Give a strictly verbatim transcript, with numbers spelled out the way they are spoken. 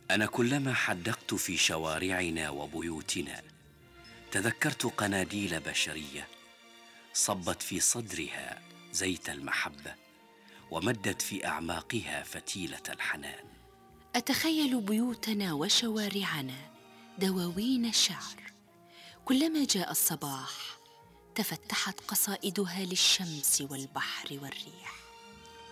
أنا كلما حدقت في شوارعنا وبيوتنا تذكرت قناديل بشرية صبت في صدرها زيت المحبة ومدت في أعماقها فتيلة الحنان. أتخيل بيوتنا وشوارعنا دواوين الشعر، كلما جاء الصباح تفتحت قصائدها للشمس والبحر والريح.